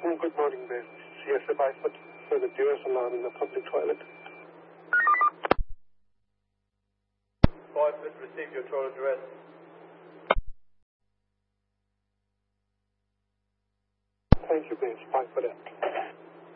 Good morning, Base. CSA Byford for the viewers allowed in the public toilet. Byford, receive your toilet address. Thank you, Base. Bye for that.